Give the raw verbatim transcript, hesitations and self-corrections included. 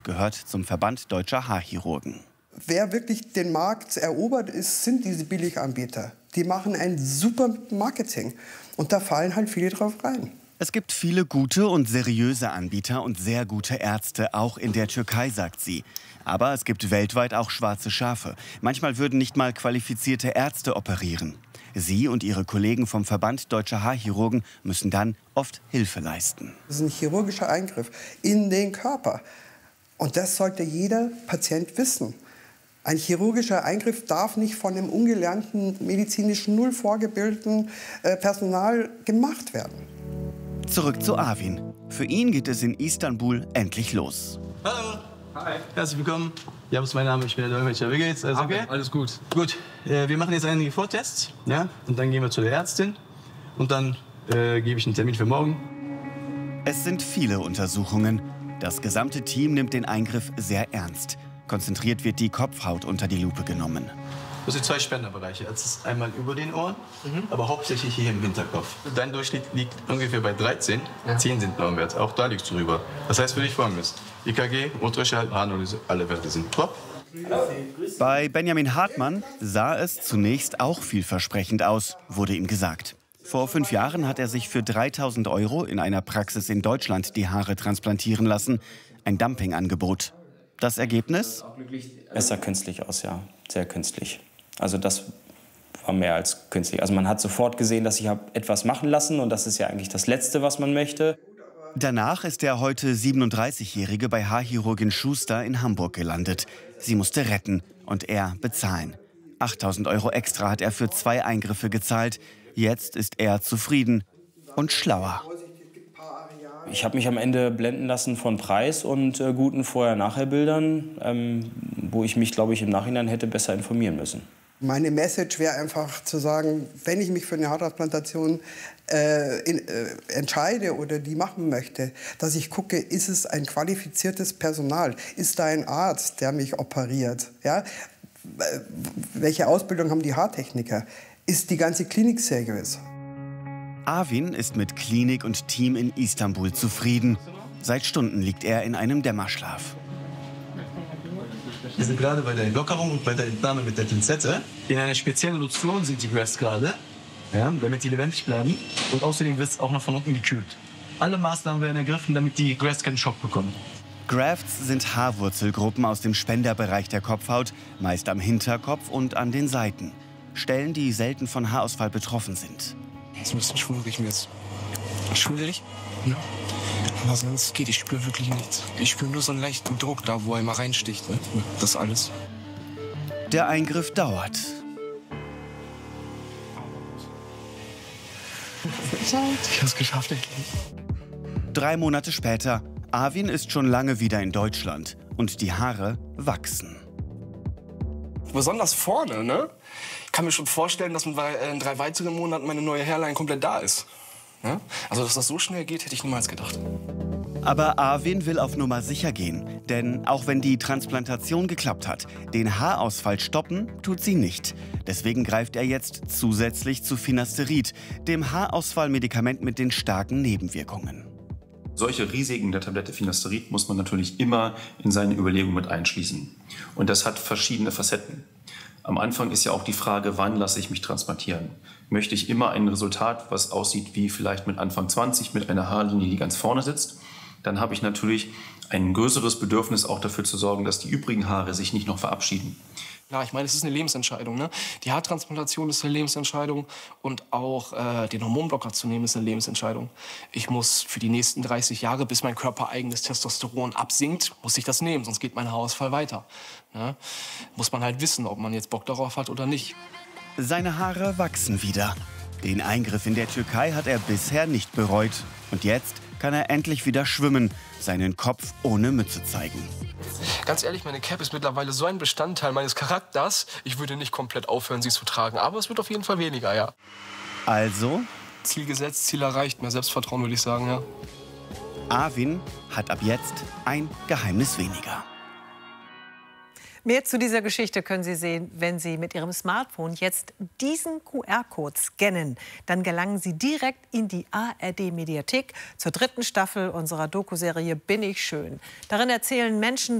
gehört zum Verband Deutscher Haarchirurgen. Wer wirklich den Markt erobert, ist, sind diese Billiganbieter. Die machen ein super Marketing und da fallen halt viele drauf rein. Es gibt viele gute und seriöse Anbieter und sehr gute Ärzte, auch in der Türkei, sagt sie. Aber es gibt weltweit auch schwarze Schafe. Manchmal würden nicht mal qualifizierte Ärzte operieren. Sie und ihre Kollegen vom Verband Deutscher Haarchirurgen müssen dann oft Hilfe leisten. Das ist ein chirurgischer Eingriff in den Körper. Und das sollte jeder Patient wissen. Ein chirurgischer Eingriff darf nicht von einem ungelernten, medizinischen, null vorgebildeten äh, Personal gemacht werden. Zurück zu Arvin. Für ihn geht es in Istanbul endlich los. Hallo. Hi. Herzlich willkommen. Ja, was ist mein Name? Ich bin der Dolmetscher. Wie geht's? Alles okay? Alles gut. Gut. Äh, wir machen jetzt einige Vortests, ja? Und dann gehen wir zu der Ärztin. Und dann äh, gebe ich einen Termin für morgen. Es sind viele Untersuchungen. Das gesamte Team nimmt den Eingriff sehr ernst. Konzentriert wird die Kopfhaut unter die Lupe genommen. Das sind zwei Spenderbereiche. Das ist einmal über den Ohren, mhm. aber hauptsächlich hier im Hinterkopf. Dein Durchschnitt liegt ungefähr bei dreizehn. Ja. zehn sind Blauwert. Auch da liegst du drüber. Das heißt für dich folgendes: E K G, Ultraschall, Harnanalyse, alle Werte sind top. Bei Benjamin Hartmann sah es zunächst auch vielversprechend aus, wurde ihm gesagt. Vor fünf Jahren hat er sich für dreitausend Euro in einer Praxis in Deutschland die Haare transplantieren lassen. Ein Dumpingangebot. Das Ergebnis? Es sah künstlich aus, ja. Sehr künstlich. Also das war mehr als künstlich. Also man hat sofort gesehen, dass ich habe etwas machen lassen und das ist ja eigentlich das Letzte, was man möchte. Danach ist der heute siebenunddreißigjährige bei Haarchirurgin Schuster in Hamburg gelandet. Sie musste retten und er bezahlen. achttausend Euro extra hat er für zwei Eingriffe gezahlt. Jetzt ist er zufrieden und schlauer. Ich habe mich am Ende blenden lassen von Preis und äh, guten Vorher-Nachher-Bildern, ähm, wo ich mich, glaube ich, im Nachhinein hätte besser informieren müssen. Meine Message wäre einfach zu sagen, wenn ich mich für eine Haartransplantation äh, in, äh, entscheide oder die machen möchte, dass ich gucke, ist es ein qualifiziertes Personal? Ist da ein Arzt, der mich operiert? Ja? Welche Ausbildung haben die Haartechniker? Ist die ganze Klinik seriös? Arvin ist mit Klinik und Team in Istanbul zufrieden. Seit Stunden liegt er in einem Dämmerschlaf. Wir sind gerade bei der Lockerung und bei der Entnahme mit der Pinzette. In einer speziellen Lotion sind die Grafts gerade, ja, damit die lebendig bleiben. Und außerdem wird es auch noch von unten gekühlt. Alle Maßnahmen werden ergriffen, damit die Grafts keinen Schock bekommen. Grafts sind Haarwurzelgruppen aus dem Spenderbereich der Kopfhaut, meist am Hinterkopf und an den Seiten. Stellen, die selten von Haarausfall betroffen sind. Das ist ein bisschen schwurig mir jetzt. Schwurig? Ja. Aber sonst geht, ich spüre wirklich nichts. Ich spüre nur so einen leichten Druck da, wo er immer reinsticht. Ne? Das alles. Der Eingriff dauert. Ich hab's geschafft, endlich. Drei Monate später. Arvin ist schon lange wieder in Deutschland. Und die Haare wachsen. Besonders vorne, ne? Ich kann mir schon vorstellen, dass in drei weiteren Monaten meine neue Hairline komplett da ist. Ja? Also, dass das so schnell geht, hätte ich niemals gedacht. Aber Arvin will auf Nummer sicher gehen. Denn auch wenn die Transplantation geklappt hat, den Haarausfall stoppen tut sie nicht. Deswegen greift er jetzt zusätzlich zu Finasterid, dem Haarausfallmedikament mit den starken Nebenwirkungen. Solche Risiken der Tablette Finasterid muss man natürlich immer in seine Überlegungen mit einschließen. Und das hat verschiedene Facetten. Am Anfang ist ja auch die Frage, wann lasse ich mich transplantieren? Möchte ich immer ein Resultat, was aussieht wie vielleicht mit Anfang zwanzig, mit einer Haarlinie, die ganz vorne sitzt? Dann habe ich natürlich ein größeres Bedürfnis, auch dafür zu sorgen, dass die übrigen Haare sich nicht noch verabschieden. Ja, ich meine, es ist eine Lebensentscheidung. Ne? Die Haartransplantation ist eine Lebensentscheidung und auch äh, den Hormonblocker zu nehmen ist eine Lebensentscheidung. Ich muss für die nächsten dreißig Jahre, bis mein körpereigenes Testosteron absinkt, muss ich das nehmen, sonst geht mein Haarausfall weiter. Ne? Muss man halt wissen, ob man jetzt Bock darauf hat oder nicht. Seine Haare wachsen wieder. Den Eingriff in der Türkei hat er bisher nicht bereut. Und jetzt kann er endlich wieder schwimmen, seinen Kopf ohne Mütze zeigen. Ganz ehrlich, meine Cap ist mittlerweile so ein Bestandteil meines Charakters. Ich würde nicht komplett aufhören, sie zu tragen. Aber es wird auf jeden Fall weniger, ja. Also? Ziel gesetzt, Ziel erreicht. Mehr Selbstvertrauen, würde ich sagen, ja. Arvin hat ab jetzt ein Geheimnis weniger. Mehr zu dieser Geschichte können Sie sehen, wenn Sie mit Ihrem Smartphone jetzt diesen Q R-Code scannen. Dann gelangen Sie direkt in die A R D-Mediathek zur dritten Staffel unserer Doku-Serie Bin ich schön. Darin erzählen Menschen,